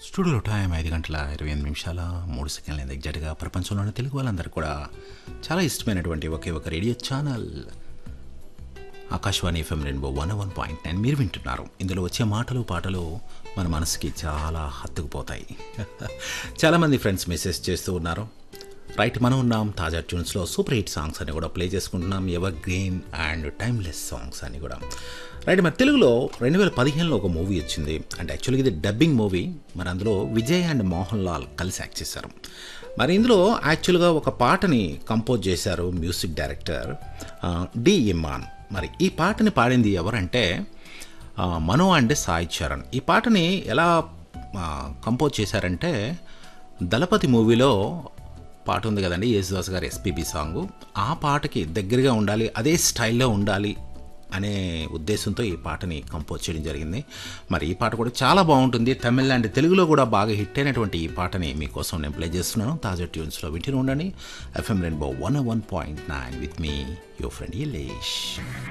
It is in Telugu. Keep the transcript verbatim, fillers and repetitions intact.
స్టూడియోలో టైం ఐదు గంటల ఇరవై ఎనిమిది నిమిషాల మూడు సెకండ్ల ఎగ్జాక్ట్గా ప్రపంచంలోని తెలుగు వాళ్ళందరూ కూడా చాలా ఇష్టమైనటువంటి ఒకే ఒక radio channel Akashvani FM rainbow one one point nine మీరు వింటున్నారు. ఇందులో వచ్చే మాటలు పాటలు మన మనసుకి చాలా హత్తుకుపోతాయి. చాలామంది ఫ్రెండ్స్ మెసేజ్ చేస్తూ ఉన్నారు. రైట్, మనం ఉన్నాం తాజా ట్యూన్స్లో సూపర్ హిట్ సాంగ్స్ అని కూడా ప్లే చేసుకుంటున్నాం. Ever green and timeless songs అని కూడా. రైట్, మరి తెలుగులో రెండు వేల పదిహేనులో ఒక మూవీ వచ్చింది. అంటే యాక్చువల్గా ఇది డబ్బింగ్ మూవీ. మరి అందులో విజయ్ అండ్ మోహన్ లాల్ కలిసి యాక్ట్ చేశారు. మరి ఇందులో యాక్చువల్గా ఒక పాటని కంపోజ్ చేశారు మ్యూజిక్ డైరెక్టర్ డి ఇమ్మాన్. మరి ఈ పాటని పాడింది ఎవరంటే మనో అండ్ సాయి చరణ్. ఈ పాటని ఎలా కంపోజ్ చేశారంటే దళపతి మూవీలో పాట ఉంది కదండి, యేసుదాస్ గారు ఎస్పీబీ సాంగు, ఆ పాటకి దగ్గరగా ఉండాలి, అదే స్టైల్లో ఉండాలి అనే ఉద్దేశంతో ఈ పాటని కంపోజ్ చేయడం జరిగింది. మరి ఈ పాట కూడా చాలా బాగుంటుంది. తమిళ అండ్ తెలుగులో కూడా బాగా హిట్ అయినటువంటి ఈ పాటని మీకోసం నేను ప్లే చేస్తున్నాను. తాజా ట్యూన్స్లో వింటూ ఉండండి. FM rainbow one one point nine with me your friend Yalesh.